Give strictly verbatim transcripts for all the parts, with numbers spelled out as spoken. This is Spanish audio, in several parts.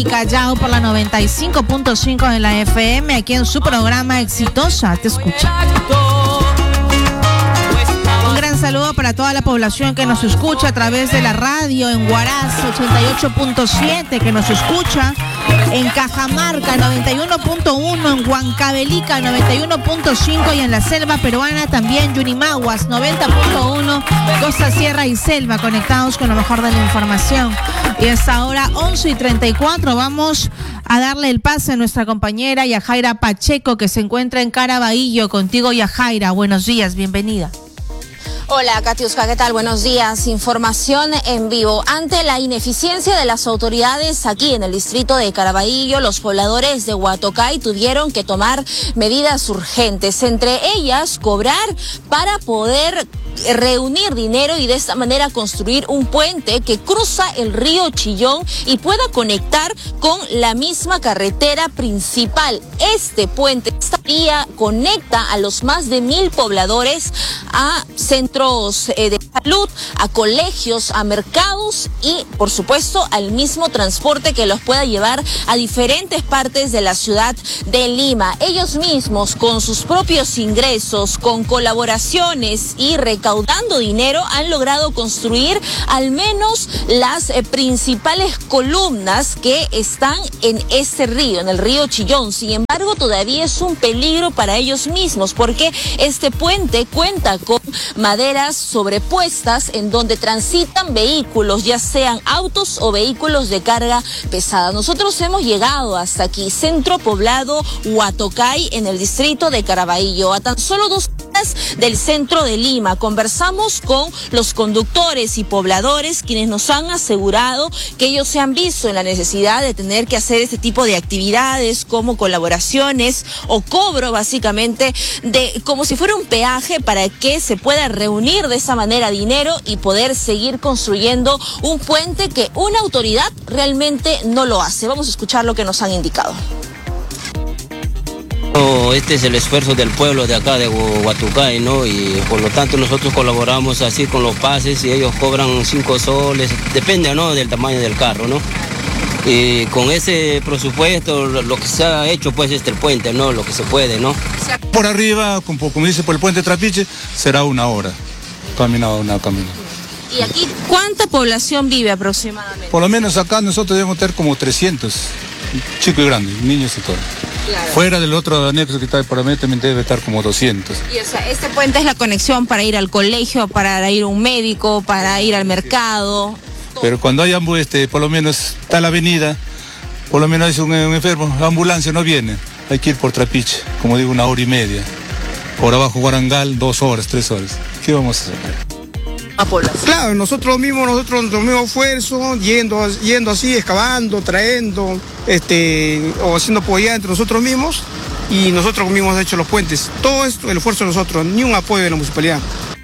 y Callao por la noventa y cinco punto cinco de la F M, aquí en su programa Exitosa Te Escucha. Un gran saludo para toda la población que nos escucha a través de la radio en Huaraz ochenta y ocho punto siete, que nos escucha en Cajamarca noventa y uno punto uno, en Huancavelica noventa y uno punto cinco y en la selva peruana también Yurimaguas noventa punto uno, Costa Sierra y Selva, conectados con lo mejor de la información. Y hasta ahora once y treinta y cuatro vamos a darle el pase a nuestra compañera Yajaira Pacheco, que se encuentra en Caraballo. Contigo, Yajaira, buenos días, bienvenida. Hola, Katiuska, ¿qué tal? Buenos días. Información en vivo. Ante la ineficiencia de las autoridades aquí en el distrito de Caraballo, los pobladores de Huatocay tuvieron que tomar medidas urgentes, entre ellas cobrar para poder reunir dinero y de esta manera construir un puente que cruza el río Chillón y pueda conectar con la misma carretera principal. Este puente, esta vía, conecta a los más de mil pobladores a centros eh, de salud, a colegios, a mercados y, por supuesto, al mismo transporte que los pueda llevar a diferentes partes de la ciudad de Lima. Ellos mismos, con sus propios ingresos, con colaboraciones y recaudando dinero, han logrado construir al menos las eh, principales columnas que están en este río, en el río Chillón. Sin embargo, todavía es un peligro para ellos mismos porque este puente cuenta con maderas sobrepuestas en donde transitan vehículos, ya sean autos o vehículos de carga pesada. Nosotros hemos llegado hasta aquí, centro poblado Huatocay, en el distrito de Caraballo, a tan solo dos horas del centro de Lima. Conversamos con los conductores y pobladores, quienes nos han asegurado que ellos se han visto en la necesidad de tener que hacer este tipo de actividades como colaboraciones o cobro, básicamente, de como si fuera un peaje para que se pueda reunir de esa manera dinero y poder seguir construyendo un puente que una autoridad realmente no lo hace. Vamos a escuchar lo que nos han indicado. Este es el esfuerzo del pueblo de acá de Huatocay, ¿no? Y por lo tanto nosotros colaboramos así con los pases y ellos cobran cinco soles, depende, ¿no?, del tamaño del carro, ¿no? Y con ese presupuesto lo que se ha hecho pues es el puente, ¿no? Lo que se puede, ¿no? Por arriba, como, como dice, por el puente Trapiche, será una hora, caminado, una caminada. ¿Y aquí cuánta población vive aproximadamente? Por lo menos acá nosotros debemos tener como trescientos, chicos y grandes, niños y todo. Claro. Fuera del otro anexo que está por ahí también debe estar como doscientos. Y o sea, este puente es la conexión para ir al colegio, para ir a un médico, para ir al mercado. Pero cuando hay ambulancia, este, por lo menos está la avenida, por lo menos hay un, un enfermo, la ambulancia no viene, hay que ir por Trapiche, como digo, una hora y media. Por abajo Guarangal, dos horas, tres horas. ¿Qué vamos a hacer? Claro, nosotros mismos, nosotros nuestro mismo esfuerzo, yendo, yendo así, excavando, trayendo, este, o haciendo apoyo entre nosotros mismos, y nosotros mismos hemos hecho los puentes. Todo esto, el esfuerzo de nosotros, ni un apoyo de la municipalidad.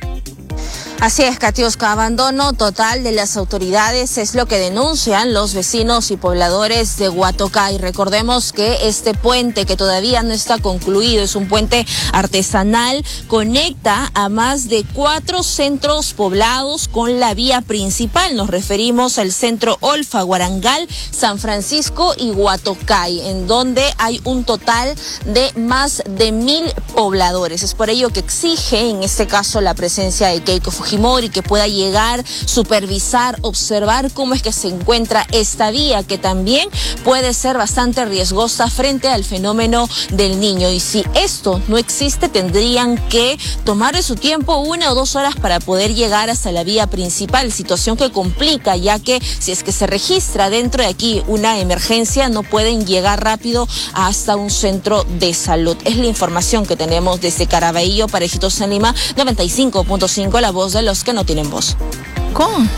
Así es, Katiuska, abandono total de las autoridades es lo que denuncian los vecinos y pobladores de Huatocay. Recordemos que este puente, que todavía no está concluido, es un puente artesanal, conecta a más de cuatro centros poblados con la vía principal. Nos referimos al centro Olfa, Guarangal, San Francisco y Huatocay, en donde hay un total de más de mil pobladores. Es por ello que exige, en este caso, la presencia de Keiko Fujimori, que pueda llegar, supervisar, observar cómo es que se encuentra esta vía, que también puede ser bastante riesgosa frente al fenómeno del niño. Y si esto no existe, tendrían que tomar su tiempo, una o dos horas, para poder llegar hasta la vía principal, situación que complica, ya que si es que se registra dentro de aquí una emergencia, no pueden llegar rápido hasta un centro de salud. Es la información que tenemos desde Caraballo para Exitosa en Lima, noventa y cinco punto cinco, la voz de los que no tienen voz. ¿Cómo?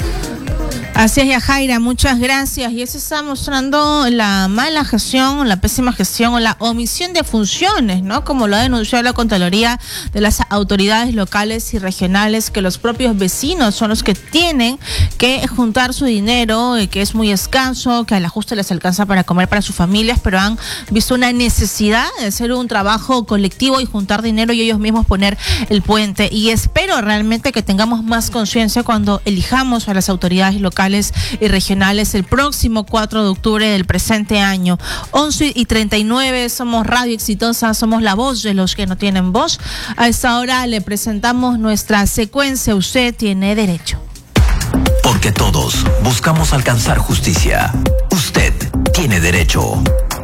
Así es, Yajaira, muchas gracias. Y eso está mostrando la mala gestión, la pésima gestión o la omisión de funciones, ¿no? Como lo ha denunciado la Contraloría de las autoridades locales y regionales, que los propios vecinos son los que tienen que juntar su dinero, que es muy escaso, que al ajuste les alcanza para comer para sus familias, pero han visto una necesidad de hacer un trabajo colectivo y juntar dinero y ellos mismos poner el puente. Y espero realmente que tengamos más conciencia cuando elijamos a las autoridades locales locales y regionales el próximo cuatro de octubre del presente año. once y treinta y nueve, somos Radio Exitosa, somos la voz de los que no tienen voz. A esta hora le presentamos nuestra secuencia Usted tiene derecho. Porque todos buscamos alcanzar justicia. Usted tiene derecho.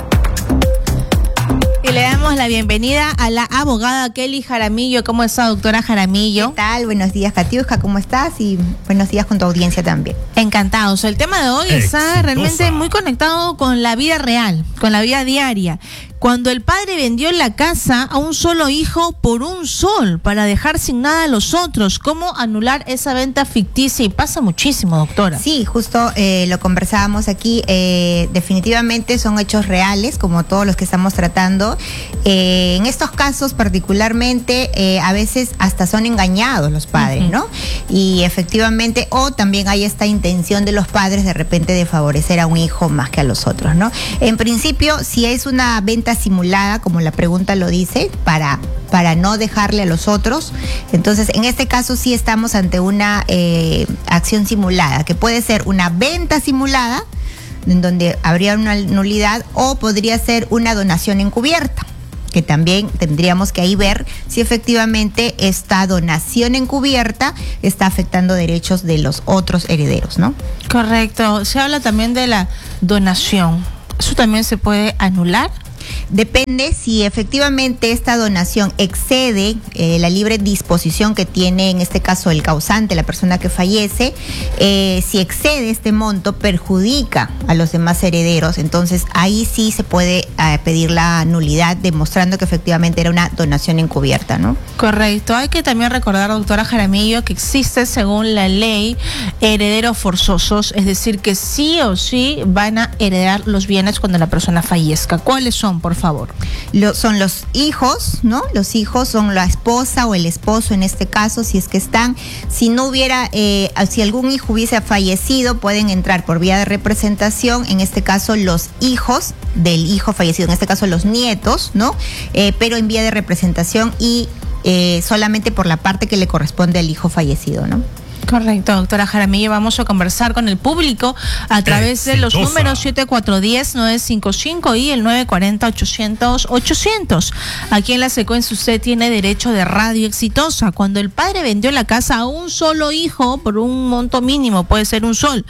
Y le damos la bienvenida a la abogada Kelly Jaramillo. ¿Cómo está, doctora Jaramillo? ¿Qué tal? Buenos días, Katiuska, ¿cómo estás? Y buenos días con tu audiencia también. Encantados. El tema de hoy está realmente muy conectado con la vida real, con la vida diaria. Cuando el padre vendió la casa a un solo hijo por un sol para dejar sin nada a los otros, ¿cómo anular esa venta ficticia? Y pasa muchísimo, doctora. Sí, justo eh, lo conversábamos aquí. Eh, definitivamente son hechos reales, como todos los que estamos tratando. Eh, en estos casos particularmente, eh, a veces hasta son engañados los padres, uh-huh. ¿no? Y efectivamente, o también hay esta intención de los padres de repente de favorecer a un hijo más que a los otros, ¿no? En principio, si es una venta simulada, como la pregunta lo dice, para, para no dejarle a los otros. Entonces, en este caso sí estamos ante una eh, acción simulada, que puede ser una venta simulada, en donde habría una nulidad, o podría ser una donación encubierta, que también tendríamos que ahí ver si efectivamente esta donación encubierta está afectando derechos de los otros herederos, ¿no? Correcto. Se habla también de la donación. ¿Eso también se puede anular? Depende si efectivamente esta donación excede eh, la libre disposición que tiene en este caso el causante, la persona que fallece. Eh, si excede este monto, perjudica a los demás herederos, entonces ahí sí se puede eh, pedir la nulidad, demostrando que efectivamente era una donación encubierta, ¿no? Correcto. Hay que también recordar, doctora Jaramillo, que existe según la ley herederos forzosos, es decir, que sí o sí van a heredar los bienes cuando la persona fallezca. ¿Cuáles son, por favor? Lo, son los hijos, ¿no? Los hijos son la esposa o el esposo en este caso, si es que están. Si no hubiera, eh, si algún hijo hubiese fallecido, pueden entrar por vía de representación, en este caso los hijos del hijo fallecido, en este caso los nietos, ¿no? Eh, pero en vía de representación y eh, solamente por la parte que le corresponde al hijo fallecido, ¿no? Correcto, doctora Jaramillo. Vamos a conversar con el público a través de los números siete cuatro uno cero nueve cinco cinco y el nueve cuatro cero ochocientos ochocientos. Aquí en la secuencia Usted tiene derecho de Radio Exitosa. Cuando el padre vendió la casa a un solo hijo por un monto mínimo, puede ser un sol,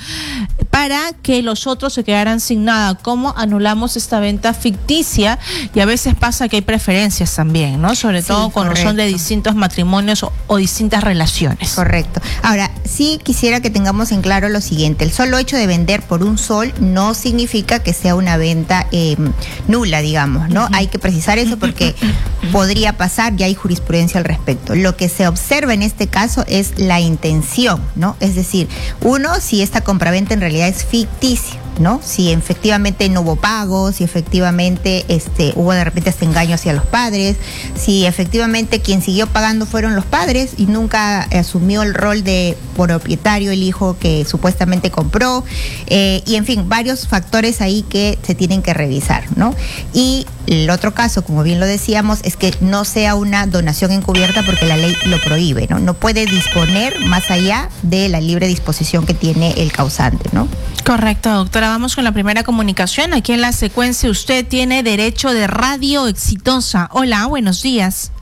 para que los otros se quedaran sin nada, ¿cómo anulamos esta venta ficticia? Y a veces pasa que hay preferencias también, ¿no? Sobre sí, todo cuando correcto. son de distintos matrimonios o, o distintas relaciones. Correcto. Ahora, sí quisiera que tengamos en claro lo siguiente: el solo hecho de vender por un sol no significa que sea una venta eh, nula, digamos, ¿no? Uh-huh. Hay que precisar eso porque podría pasar, ya hay jurisprudencia al respecto. Lo que se observa en este caso es la intención, ¿no? Es decir, uno, si esta compraventa en realidad es ficticia, ¿no? Si efectivamente no hubo pago, si efectivamente este, hubo de repente este engaño hacia los padres, si efectivamente quien siguió pagando fueron los padres y nunca asumió el rol de propietario el hijo que supuestamente compró, eh, y en fin, varios factores ahí que se tienen que revisar, ¿no? Y el otro caso, como bien lo decíamos, es que no sea una donación encubierta porque la ley lo prohíbe, ¿no? No puede disponer más allá de la libre disposición que tiene el causante, ¿no? Correcto, doctora. Vamos con la primera comunicación. Aquí en la secuencia Usted tiene derecho de Radio Exitosa. Hola, buenos días.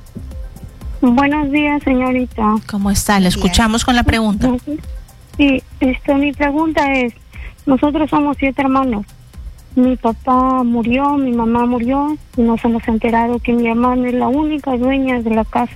Buenos días, señorita. ¿Cómo está? Le escuchamos con la pregunta. Sí, esto, mi pregunta es, nosotros somos siete hermanos. Mi papá murió, mi mamá murió, y nos hemos enterado que mi hermana es la única dueña de la casa.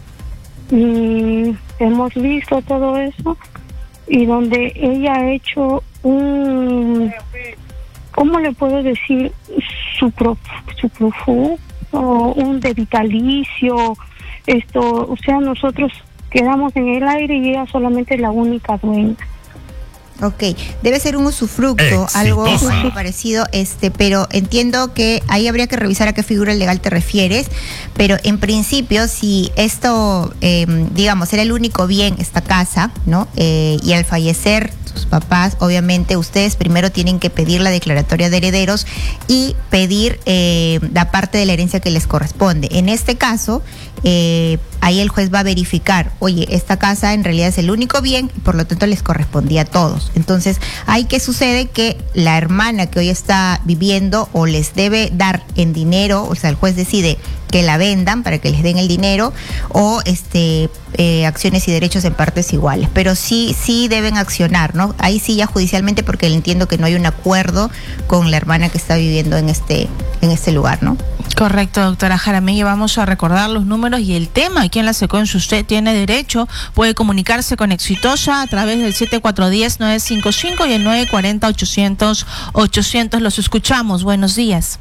Y hemos visto todo eso, y donde ella ha hecho un, ¿cómo le puedo decir? Su pro, su profu, o un de vitalicio, esto, o sea, nosotros quedamos en el aire y ella solamente es la única dueña. Ok, debe ser un usufructo, Exitosa. algo parecido, este, pero entiendo que ahí habría que revisar a qué figura legal te refieres, pero en principio si esto, eh, digamos, era el único bien, esta casa, ¿no? Eh, y al fallecer sus papás, obviamente ustedes primero tienen que pedir la declaratoria de herederos y pedir eh, la parte de la herencia que les corresponde. En este caso, eh, ahí el juez va a verificar, oye, esta casa en realidad es el único bien, y por lo tanto les correspondía a todos. Entonces, ahí que sucede que la hermana que hoy está viviendo o les debe dar en dinero, o sea, el juez decide que la vendan para que les den el dinero, o este eh, acciones y derechos en partes iguales, pero sí sí deben accionar, ¿no? Ahí sí ya judicialmente, porque entiendo que no hay un acuerdo con la hermana que está viviendo en este en este lugar, ¿no? Correcto, doctora Jaramillo. Vamos a recordar los números y el tema aquí en la SECON. Si usted tiene derecho, puede comunicarse con Exitosa a través del siete cuatro uno cero nueve cinco cinco y el nueve cuatro cero ochocientos ochocientos. Los escuchamos. Buenos días.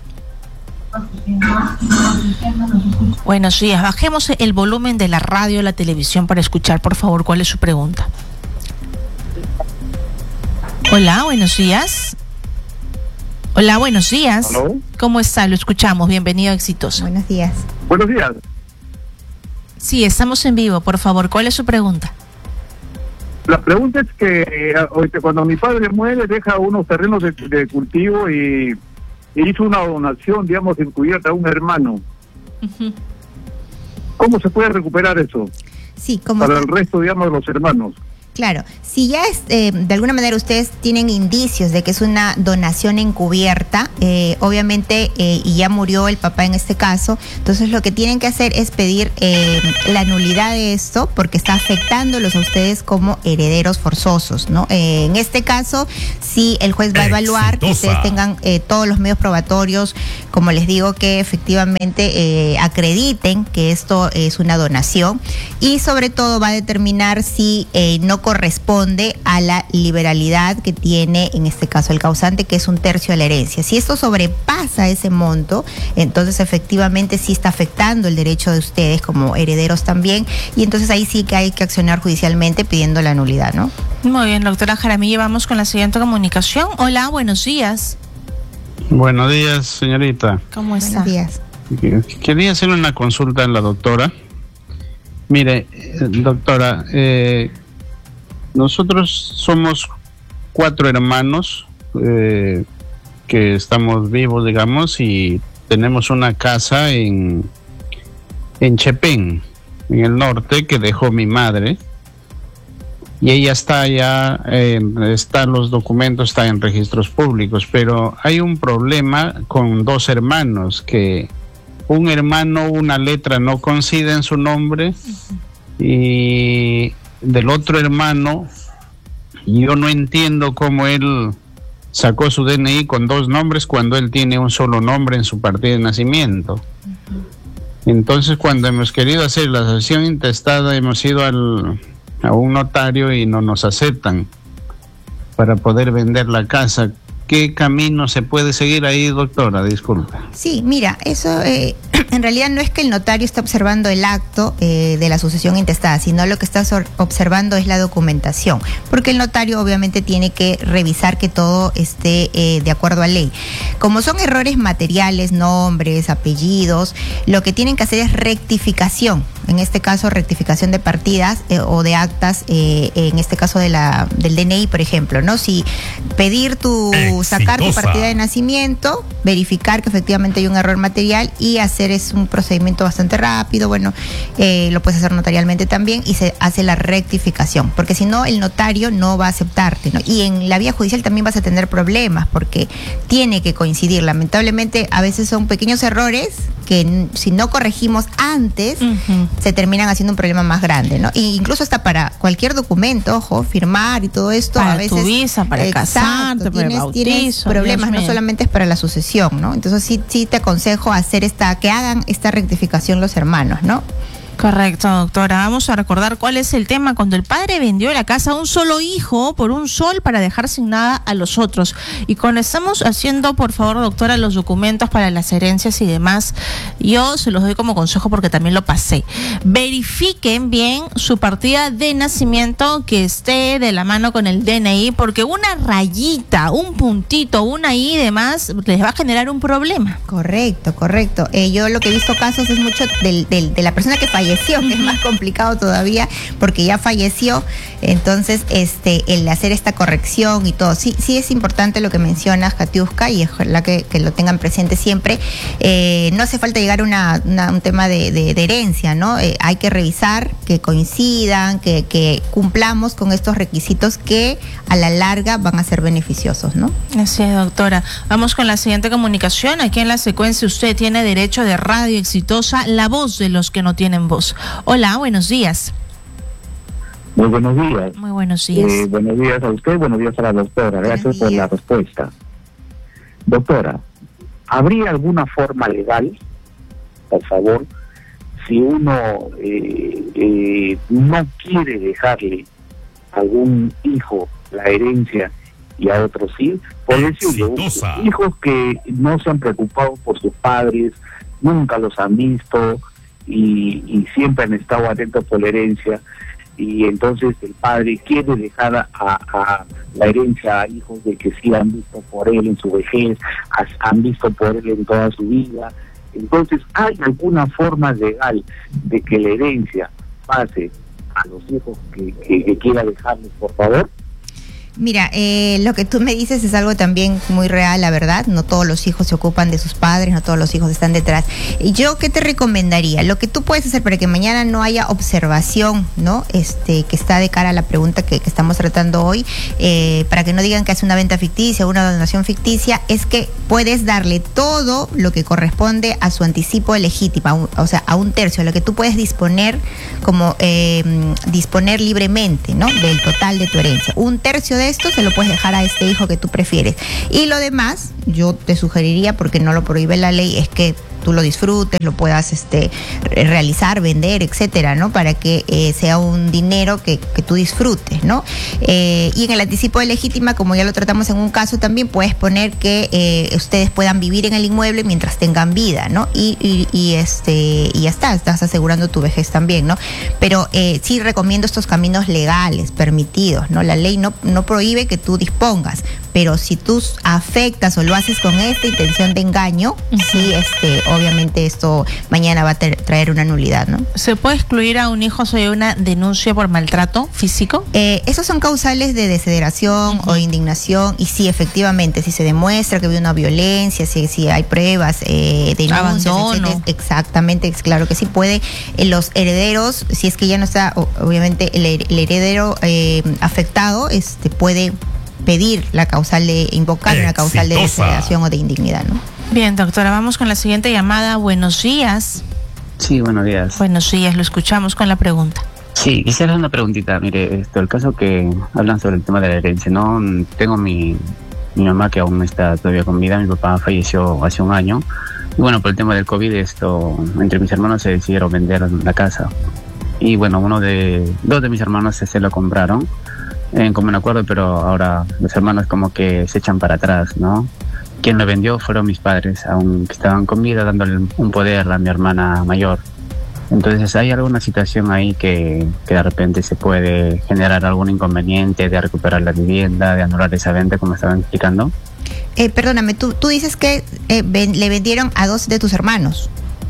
Buenos días. Bajemos el volumen de la radio o la televisión para escuchar, por favor, cuál es su pregunta. Hola, buenos días. Hola, buenos días. ¿Aló? ¿Cómo está? Lo escuchamos. Bienvenido a Exitosa. Buenos días. Buenos días. Sí, estamos en vivo. Por favor, ¿cuál es su pregunta? La pregunta es que eh, cuando mi padre muere deja unos terrenos de, de cultivo y, y hizo una donación, digamos, encubierta a un hermano. Uh-huh. ¿Cómo se puede recuperar eso? Sí, como para está... el resto, digamos, de los hermanos. Claro, si ya es, eh, de alguna manera ustedes tienen indicios de que es una donación encubierta, eh, obviamente, eh, y ya murió el papá en este caso, entonces lo que tienen que hacer es pedir eh, la nulidad de esto, porque está afectándolos a ustedes como herederos forzosos, ¿no? Eh, en este caso, sí, el juez va a evaluar que ustedes tengan eh, todos los medios probatorios, como les digo, que efectivamente eh, acrediten que esto es una donación, y sobre todo va a determinar si eh, no corresponde a la liberalidad que tiene en este caso el causante, que es un tercio de la herencia. Si esto sobrepasa ese monto, entonces efectivamente sí está afectando el derecho de ustedes como herederos también, y entonces ahí sí que hay que accionar judicialmente pidiendo la nulidad, ¿no? Muy bien, doctora Jaramillo, vamos con la siguiente comunicación. Hola, buenos días. Buenos días, señorita. ¿Cómo está? Buenos días. Quería hacer una consulta a la doctora. Mire, doctora, eh, nosotros somos cuatro hermanos eh, que estamos vivos, digamos, y tenemos una casa en, en Chepén, en el norte, que dejó mi madre. Y ella está ya, eh, están los documentos, está en registros públicos, pero hay un problema con dos hermanos, que un hermano, una letra no coincide en su nombre, uh-huh. y del otro hermano, yo no entiendo cómo él sacó su D N I con dos nombres cuando él tiene un solo nombre en su partida de nacimiento. Uh-huh. Entonces, cuando hemos querido hacer la sucesión intestada, hemos ido al, a un notario y no nos aceptan para poder vender la casa. ¿Qué camino se puede seguir ahí, doctora? Disculpa. Sí, mira, eso eh, en realidad no es que el notario está observando el acto eh, de la sucesión intestada, sino lo que está observando es la documentación, porque el notario obviamente tiene que revisar que todo esté eh, de acuerdo a ley. Como son errores materiales, nombres, apellidos, lo que tienen que hacer es rectificación, en este caso rectificación de partidas eh, o de actas, eh, en este caso de la del D N I, por ejemplo, ¿no? Si pedir tu sacar tu partida de nacimiento, verificar que efectivamente hay un error material y hacer es un procedimiento bastante rápido, bueno, eh, lo puedes hacer notarialmente también y se hace la rectificación, porque si no el notario no va a aceptarte, ¿no? Y en la vía judicial también vas a tener problemas porque tiene que coincidir, lamentablemente a veces son pequeños errores que si no corregimos antes, uh-huh. se terminan haciendo un problema más grande, ¿no? E incluso hasta para cualquier documento, ojo, firmar y todo esto, para a veces tu visa, para exacto, casarte, para tienes, el bautizo, tienes problemas, no solamente es para la sucesión, ¿no? Entonces sí, sí te aconsejo hacer esta, que hagan esta rectificación los hermanos, ¿no? Correcto, doctora. Vamos a recordar cuál es el tema. Cuando el padre vendió la casa a un solo hijo por un sol para dejar sin nada a los otros. Y cuando estamos haciendo, por favor, doctora, los documentos para las herencias y demás, yo se los doy como consejo porque también lo pasé. Verifiquen bien su partida de nacimiento, que esté de la mano con el D N I, porque una rayita, un puntito, una I y demás les va a generar un problema. Correcto, correcto. Eh, yo lo que he visto casos es mucho del, del, de la persona que falleció falleció, que es más complicado todavía, porque ya falleció. Entonces, este, el hacer esta corrección y todo, sí, sí es importante lo que mencionas, Katiuska, y ojalá que, que lo tengan presente siempre. Eh, no hace falta llegar a una, una, un tema de, de, de herencia, ¿no? Eh, hay que revisar que coincidan, que, que cumplamos con estos requisitos que a la larga van a ser beneficiosos, ¿no? Así es, doctora. Vamos con la siguiente comunicación. Aquí en la secuencia usted tiene derecho de Radio Exitosa, la voz de los que no tienen voz. Hola, buenos días. Muy buenos días. Muy buenos días. Eh, buenos días a usted, buenos días a la doctora. Gracias por la respuesta. Doctora, ¿habría alguna forma legal, por favor, si uno eh, eh, no quiere dejarle a algún hijo la herencia y a otros sí? Por decirlo, hijos que no se han preocupado por sus padres, nunca los han visto y, y siempre han estado atentos por la herencia, y entonces el padre quiere dejar a, a la herencia a hijos de que sí han visto por él en su vejez, has, han visto por él en toda su vida. Entonces, ¿hay alguna forma legal de que la herencia pase a los hijos que, que, que quiera dejarles, por favor? Mira, eh, lo que tú me dices es algo también muy real, la verdad. No todos los hijos se ocupan de sus padres, no todos los hijos están detrás. Y yo, ¿qué te recomendaría? Lo que tú puedes hacer para que mañana no haya observación, ¿no? Este, que está de cara a la pregunta que, que estamos tratando hoy, eh, para que no digan que es una venta ficticia, una donación ficticia, es que puedes darle todo lo que corresponde a su anticipo legítimo, o sea, a un tercio, lo que tú puedes disponer como eh, disponer libremente, ¿no? Del total de tu herencia. Un tercio de esto se lo puedes dejar a este hijo que tú prefieres. Y lo demás, yo te sugeriría, porque no lo prohíbe la ley, es que tú lo disfrutes, lo puedas este realizar, vender, etcétera, ¿no? Para que eh, sea un dinero que, que tú disfrutes, ¿no? Eh, y en el anticipo de legítima, como ya lo tratamos en un caso, también puedes poner que eh, ustedes puedan vivir en el inmueble mientras tengan vida, ¿no? Y, y, y este y ya está, estás asegurando tu vejez también, ¿no? Pero eh, sí recomiendo estos caminos legales, permitidos, ¿no? La ley no, no prohíbe que tú dispongas, pero si tú afectas o lo haces con esta intención de engaño, uh-huh. sí, este, obviamente esto mañana va a ter- traer una nulidad, ¿no? ¿Se puede excluir a un hijo sobre una denuncia por maltrato físico? Eh, esos son causales de desfederación uh-huh. o indignación, y sí, efectivamente, si se demuestra que hubo una violencia, si, si hay pruebas, eh, denuncias, abandono. etcétera, exactamente, es claro que sí puede. Eh, los herederos, si es que ya no está, obviamente, el, el heredero eh, afectado, este, puede pedir la causal de, invocar Exitosa. Una causal de desfederación o de indignidad, ¿no? Bien, doctora, vamos con la siguiente llamada. Buenos días. Sí, buenos días. Buenos días, lo escuchamos con la pregunta. Sí, quisiera hacer una preguntita. Mire, esto, el caso que hablan sobre el tema de la herencia, ¿no? Tengo mi, mi mamá que aún está todavía con vida, mi papá falleció hace un año. Y bueno, por el tema del COVID, esto, entre mis hermanos se decidieron vender la casa. Y bueno, uno de, dos de mis hermanos se, se lo compraron en común acuerdo, pero ahora los hermanos como que se echan para atrás, ¿no? Quien lo vendió fueron mis padres, aún que estaban con vida, dándole un poder a mi hermana mayor. Entonces, ¿hay alguna situación ahí que, que de repente se puede generar algún inconveniente de recuperar la vivienda, de anular esa venta, como estaban explicando? Eh, perdóname, tú, tú dices que eh, ven, le vendieron a dos de tus hermanos.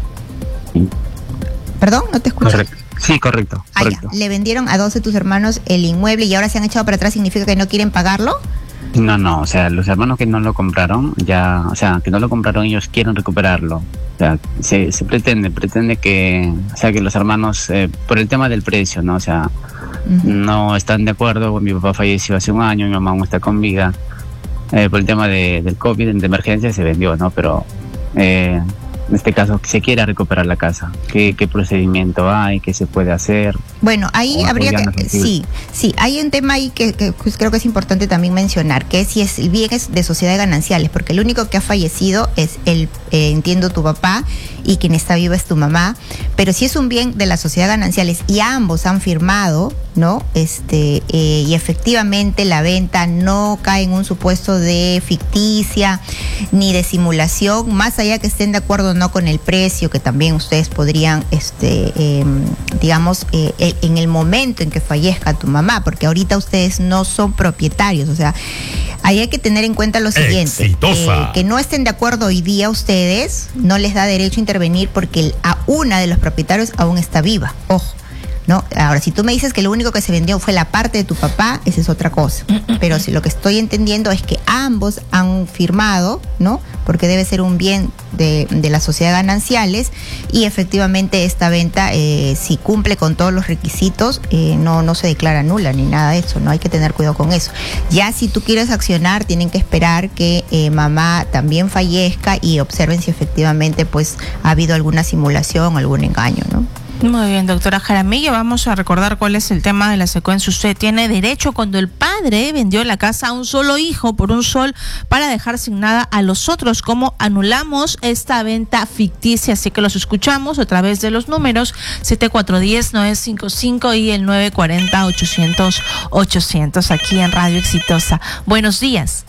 Sí. ¿Perdón? ¿No te escucho? Correcto. Sí, correcto. Ah, correcto. Ya. Le vendieron a dos de tus hermanos el inmueble y ahora se han echado para atrás, ¿significa que no quieren pagarlo? No, no, o sea, los hermanos que no lo compraron, ya, o sea, que no lo compraron, ellos quieren recuperarlo. O sea, se, se pretende, pretende que, o sea, que los hermanos, eh, por el tema del precio, ¿no? O sea, uh-huh. no están de acuerdo. Mi papá falleció hace un año, mi mamá aún está con vida. Eh, por el tema de, del COVID, de emergencia, se vendió, ¿no? Pero, eh, en este caso, se quiere recuperar la casa. ¿Qué, qué procedimiento hay? ¿Qué se puede hacer? Bueno, ahí o habría que... Sí, sí, hay un tema ahí que, que pues creo que es importante también mencionar, que es si es el bien es de sociedad de gananciales, porque el único que ha fallecido es el, eh, entiendo, tu papá, y quien está vivo es tu mamá, pero si es un bien de la sociedad de gananciales y ambos han firmado ¿no? Este, eh, y efectivamente la venta no cae en un supuesto de ficticia ni de simulación, más allá que estén de acuerdo o no con el precio, que también ustedes podrían, este, eh, digamos, eh, en el momento en que fallezca tu mamá, porque ahorita ustedes no son propietarios, o sea, ahí hay que tener en cuenta lo siguiente, eh, que no estén de acuerdo hoy día ustedes, no les da derecho a intervenir porque el, a una de los propietarios aún está viva, ojo. ¿No? Ahora, si tú me dices que lo único que se vendió fue la parte de tu papá, esa es otra cosa. Pero si lo que estoy entendiendo es que ambos han firmado, ¿no? Porque debe ser un bien de, de la sociedad gananciales y efectivamente esta venta, eh, si cumple con todos los requisitos, eh, no, no se declara nula ni nada de eso, ¿no? Hay que tener cuidado con eso. Ya si tú quieres accionar, tienen que esperar que eh, mamá también fallezca y observen si efectivamente pues ha habido alguna simulación o algún engaño, ¿no? Muy bien, doctora Jaramillo, vamos a recordar cuál es el tema de la secuencia. Usted tiene derecho cuando el padre vendió la casa a un solo hijo por un sol para dejar sin nada a los otros. ¿Cómo anulamos esta venta ficticia? Así que los escuchamos a través de los números siete cuatro uno cero nueve cinco cinco y el nueve cuatro cero ochocientos ochocientos aquí en Radio Exitosa. Buenos días.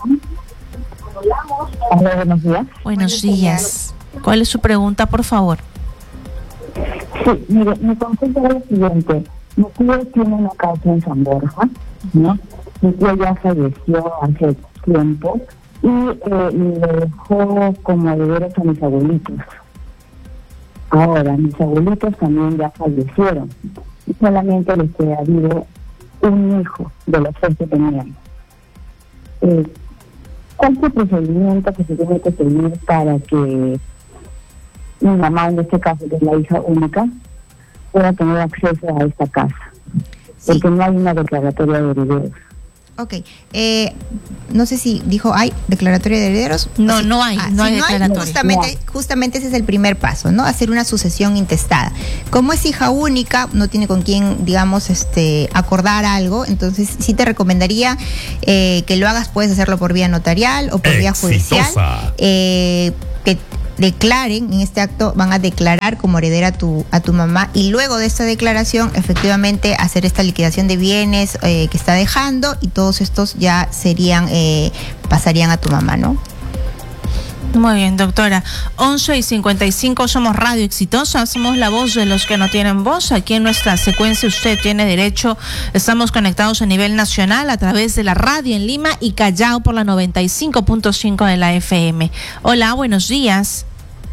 Hola, buenos días. Buenos días. ¿Cuál es su pregunta, por favor? Sí, mire, mi consulta es lo siguiente. Mi tío tiene una casa en San Borja, ¿no? Mi tío ya falleció hace tiempo y eh, le dejó como herederos a mis abuelitos. Ahora, mis abuelitos también ya fallecieron y solamente les queda vivo un hijo de los tres que tenían. Eh, ¿Cuál es el procedimiento que se tiene que seguir para que mi mamá, en este caso, que es la hija única, pueda tener acceso a esta casa? Sí. Porque no hay una declaratoria de herederos. Ok, eh, no sé si dijo, ¿hay declaratoria de herederos? No, sí. no hay, ah, no si hay no declaratoria. Hay, justamente, no. justamente ese es el primer paso, ¿no? Hacer una sucesión intestada. Como es hija única, no tiene con quién, digamos, este, acordar algo, entonces sí te recomendaría eh, que lo hagas, puedes hacerlo por vía notarial o por Exitosa. vía judicial. Eh, que declaren, en este acto van a declarar como heredera a tu, a tu mamá y luego de esta declaración efectivamente hacer esta liquidación de bienes eh, que está dejando y todos estos ya serían, eh, pasarían a tu mamá, ¿no? Muy bien, doctora. once y cincuenta y cinco, somos Radio Exitosa, somos la voz de los que no tienen voz. Aquí en nuestra secuencia usted tiene derecho. Estamos conectados a nivel nacional a través de la radio en Lima y Callao por la noventa y cinco punto cinco de la F M. Hola, buenos días.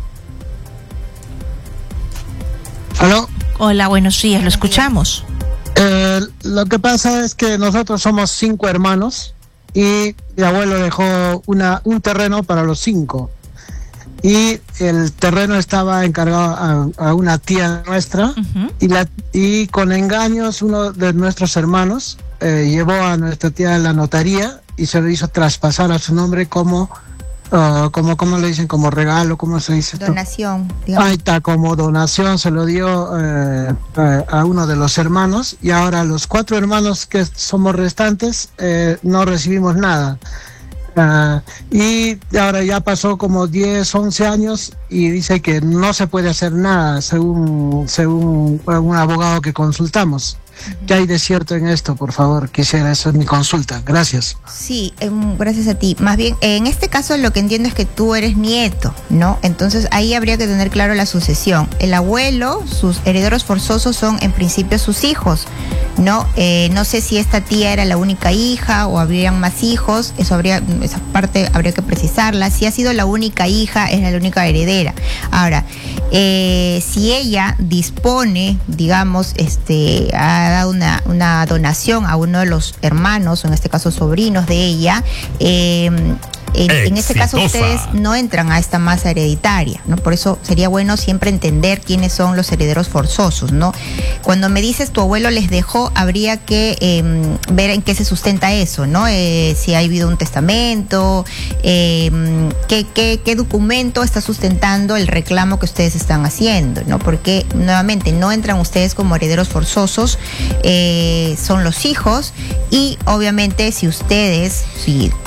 ¿Aló? Hola, buenos días, lo escuchamos. Eh, lo que pasa es que nosotros somos cinco hermanos y mi abuelo dejó una un terreno para los cinco y el terreno estaba encargado a, a una tía nuestra. Uh-huh. y la y con engaños uno de nuestros hermanos eh, llevó a nuestra tía a la notaría y se le hizo traspasar a su nombre como uh, como como le dicen, como regalo, ¿cómo se dice esto? Donación, digamos. Ahí está, como donación se lo dio eh, a, a uno de los hermanos y ahora los cuatro hermanos que somos restantes eh, no recibimos nada. Uh, y ahora ya pasó como diez, once años y dice que no se puede hacer nada según, según un abogado que consultamos. ¿Qué hay de cierto en esto? Por favor, quisiera, esa es mi consulta. Gracias. Sí, eh, gracias a ti. Más bien, en este caso lo que entiendo es que tú eres nieto, ¿no? Entonces ahí habría que tener claro la sucesión. El abuelo, sus herederos forzosos son en principio sus hijos, ¿no? Eh, no sé si esta tía era la única hija o habrían más hijos, eso habría, esa parte habría que precisarla. Si ha sido la única hija, es la única heredera. Ahora, eh, si ella dispone, digamos, este, ha dado una, una donación a uno de los hermanos, o en este caso sobrinos de ella, eh, En, en este caso ustedes no entran a esta masa hereditaria, ¿no? Por eso sería bueno siempre entender quiénes son los herederos forzosos, ¿no? Cuando me dices tu abuelo les dejó, habría que eh, ver en qué se sustenta eso, ¿no? Eh, si ha habido un testamento, eh, qué, qué, qué documento está sustentando el reclamo que ustedes están haciendo, ¿no? Porque nuevamente no entran ustedes como herederos forzosos, eh, son los hijos y obviamente si ustedes, si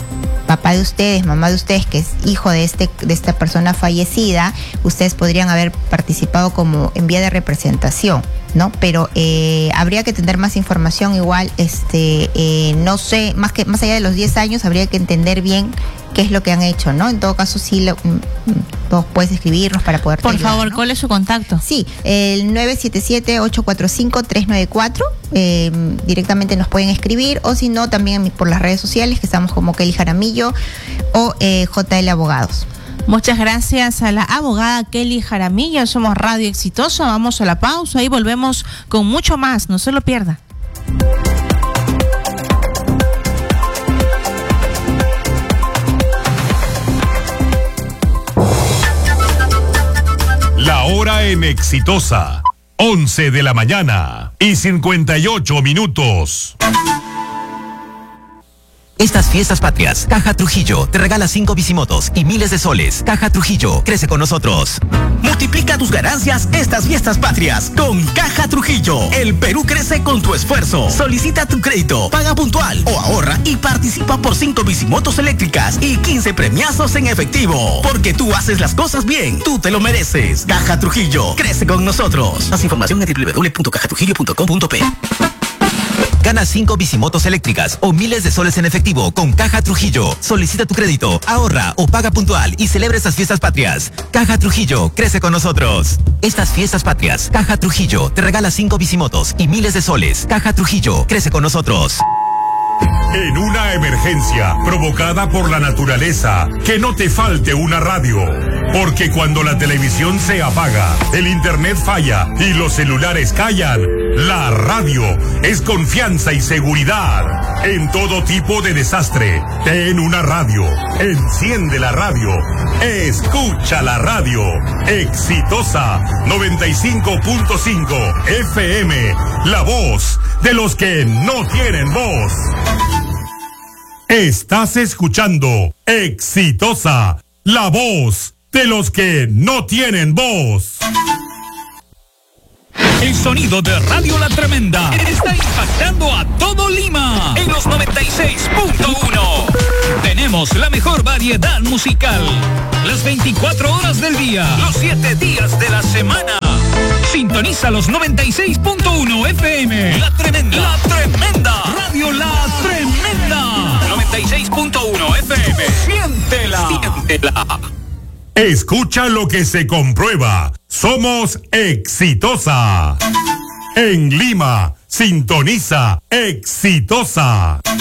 papá de ustedes, mamá de ustedes, que es hijo de este de esta persona fallecida, ustedes podrían haber participado como en vía de representación, ¿no? Pero eh, habría que tener más información igual, este, eh, no sé, más que más allá de los diez años, habría que entender bien qué es lo que han hecho, ¿no? En todo caso, sí, lo, vos puedes escribirnos para poder... Por ayudar, favor, ¿no? ¿Cuál es su contacto? Sí, el nueve siete siete, ocho cuatro cinco, tres nueve cuatro, eh, directamente nos pueden escribir, o si no, también por las redes sociales, que estamos como Kelly Jaramillo o eh, J L Abogados. Muchas gracias a la abogada Kelly Jaramillo. Somos Radio Exitosa. Vamos a la pausa y volvemos con mucho más. No se lo pierda. La hora en Exitosa, once de la mañana y cincuenta y ocho minutos. Estas fiestas patrias, Caja Trujillo te regala cinco bicimotos y miles de soles. Caja Trujillo, crece con nosotros. Multiplica tus ganancias estas fiestas patrias con Caja Trujillo. El Perú crece con tu esfuerzo. Solicita tu crédito, paga puntual o ahorra y participa por cinco bicimotos eléctricas y quince premiazos en efectivo. Porque tú haces las cosas bien, tú te lo mereces. Caja Trujillo, crece con nosotros. Más información en doble u doble u doble u punto caja trujillo punto com punto pe. Gana cinco bicimotos eléctricas o miles de soles en efectivo con Caja Trujillo. Solicita tu crédito, ahorra o paga puntual y celebra estas fiestas patrias. Caja Trujillo, crece con nosotros. Estas fiestas patrias, Caja Trujillo te regala cinco bicimotos y miles de soles. Caja Trujillo, crece con nosotros. En una emergencia provocada por la naturaleza, que no te falte una radio. Porque cuando la televisión se apaga, el internet falla y los celulares callan, la radio es confianza y seguridad. En todo tipo de desastre, ten una radio. Enciende la radio. Escucha la radio. Exitosa noventa y cinco punto cinco F M. La voz de los que no tienen voz. Estás escuchando Exitosa, la voz de los que no tienen voz. El sonido de Radio La Tremenda está impactando a todo Lima en los noventa y seis punto uno. Tenemos la mejor variedad musical, las veinticuatro horas del día, los siete días de la semana. Sintoniza los noventa y seis punto uno F M. La Tremenda. La Tremenda. Radio La Tremenda. noventa y seis punto uno F M. Siéntela. Siéntela. Escucha lo que se comprueba. Somos Exitosa. En Lima, sintoniza Exitosa.